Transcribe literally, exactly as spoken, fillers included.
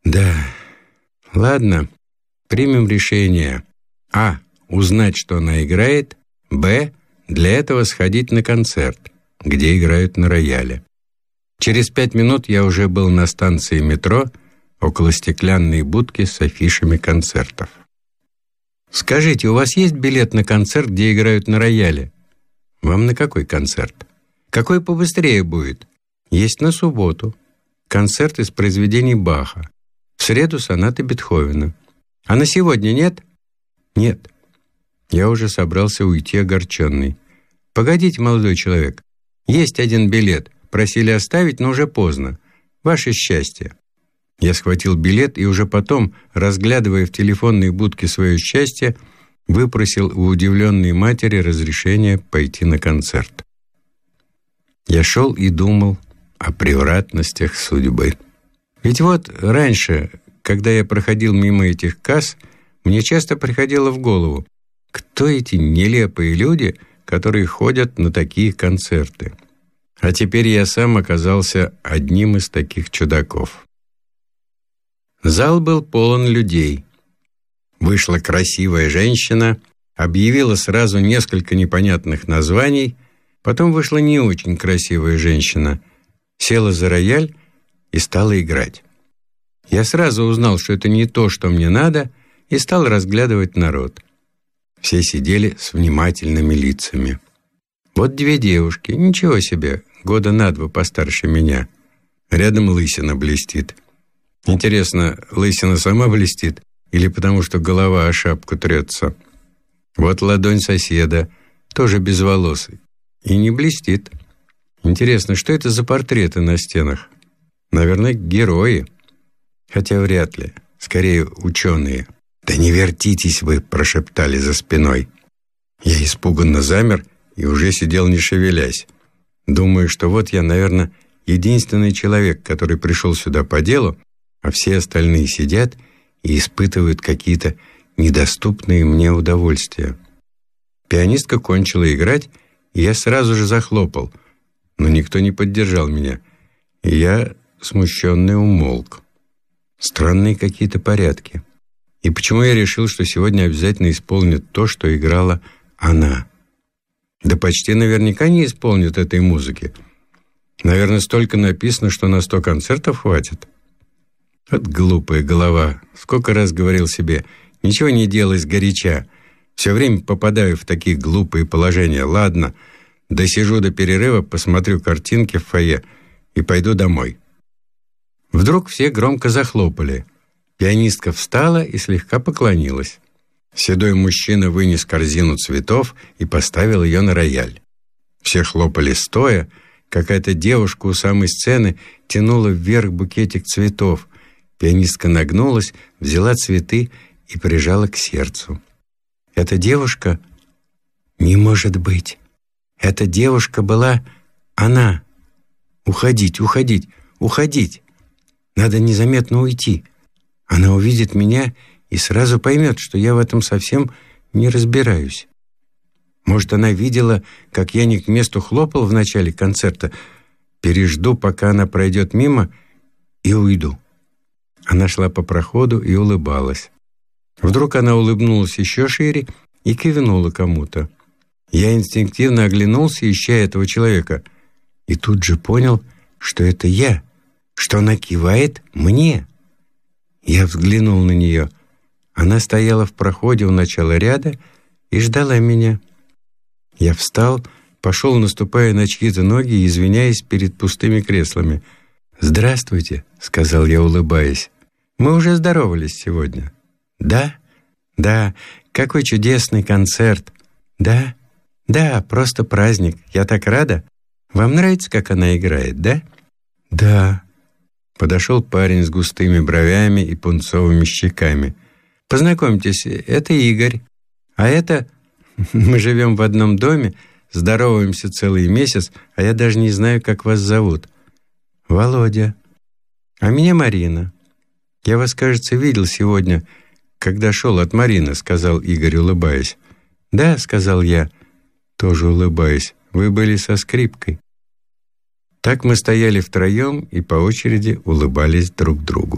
Да, ладно, примем решение. А. Узнать, что она играет. Б. Для этого сходить на концерт, где играют на рояле. Через пять минут я уже был на станции метро, около стеклянной будки с афишами концертов. «Скажите, у вас есть билет на концерт, где играют на рояле?» «Вам на какой концерт?» «Какой побыстрее будет?» «Есть на субботу. Концерт из произведений Баха. В среду сонаты Бетховена. А на сегодня нет?» «Нет». Я уже собрался уйти огорченный. «Погодите, молодой человек. Есть один билет. Просили оставить, но уже поздно. Ваше счастье». Я схватил билет и уже потом, разглядывая в телефонной будке свое счастье, выпросил у удивленной матери разрешение пойти на концерт. Я шел и думал о превратностях судьбы. Ведь вот раньше, когда я проходил мимо этих касс, мне часто приходило в голову, кто эти нелепые люди, которые ходят на такие концерты. А теперь я сам оказался одним из таких чудаков. Зал был полон людей. Вышла красивая женщина, объявила сразу несколько непонятных названий, потом вышла не очень красивая женщина, села за рояль и стала играть. Я сразу узнал, что это не то, что мне надо, и стал разглядывать народ. Все сидели с внимательными лицами. Вот две девушки, ничего себе, года на два постарше меня. Рядом лысина блестит. Интересно, лысина сама блестит или потому, что голова о шапку трется? Вот ладонь соседа, тоже безволосый, и не блестит. Интересно, что это за портреты на стенах? Наверное, герои. Хотя вряд ли, скорее ученые. «Да не вертитесь вы», — прошептали за спиной. Я испуганно замер и уже сидел не шевелясь. Думаю, что вот я, наверное, единственный человек, который пришел сюда по делу, а все остальные сидят и испытывают какие-то недоступные мне удовольствия. Пианистка кончила играть, и я сразу же захлопал, но никто не поддержал меня, и я, смущенный, умолк. Странные какие-то порядки. И почему я решил, что сегодня обязательно исполнит то, что играла она? Да почти наверняка не исполнит этой музыки. Наверное, столько написано, что на сто концертов хватит. Вот глупая голова. Сколько раз говорил себе, ничего не делай сгоряча. Все время попадаю в такие глупые положения. Ладно, досижу до перерыва, посмотрю картинки в фойе и пойду домой. Вдруг все громко захлопали. Пианистка встала и слегка поклонилась. Седой мужчина вынес корзину цветов и поставил ее на рояль. Все хлопали стоя. Какая-то девушка у самой сцены тянула вверх букетик цветов. Пианистка нагнулась, взяла цветы и прижала к сердцу. Эта девушка... Не может быть. Эта девушка была она. Уходить, уходить, уходить. Надо незаметно уйти. Она увидит меня и сразу поймет, что я в этом совсем не разбираюсь. Может, она видела, как я не к месту хлопал в начале концерта. Пережду, пока она пройдет мимо, и уйду. Она шла по проходу и улыбалась. Вдруг она улыбнулась еще шире и кивнула кому-то. Я инстинктивно оглянулся, ища этого человека, и тут же понял, что это я, что она кивает мне. Я взглянул на нее. Она стояла в проходе у начала ряда и ждала меня. Я встал, пошел, наступая на чьи-то ноги и извиняясь перед пустыми креслами. «Здравствуйте», — сказал я, улыбаясь. «Мы уже здоровались сегодня». «Да? Да. Какой чудесный концерт». «Да? Да, просто праздник. Я так рада. Вам нравится, как она играет, да?» «Да». Подошел парень с густыми бровями и пунцовыми щеками. «Познакомьтесь, это Игорь. А это... Мы живем в одном доме, здороваемся целый месяц, а я даже не знаю, как вас зовут». «Володя». «А меня Марина. Я вас, кажется, видел сегодня, когда шел от Марины», — сказал Игорь, улыбаясь. «Да», — сказал я, тоже улыбаясь, — «вы были со скрипкой». Так мы стояли втроем и по очереди улыбались друг другу.